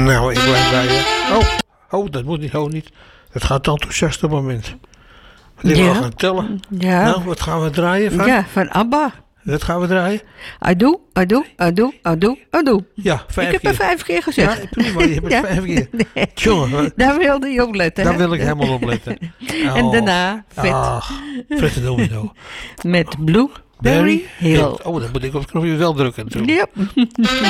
Nou, ik blijf bij je. Oh, dat moet niet, niet. Het gaat enthousiast op het moment. Ik wil gaan tellen. Ja. Nou, wat gaan we draaien van? Ja, van ABBA. Wat gaan we draaien? Adoe, adoe, adoe, adoe, adoe. Ja, 5 keer. Ik heb er 5 keer gezegd. Ja, prima, je hebt het 5 keer. Nee. Jongen, Daar wilde je op letten. daar hè? wil ik helemaal op letten. En daarna vet. Ach, vette domino. Met Blueberry Hill. Oh, dan moet ik op het knopje wel drukken natuurlijk. Yep.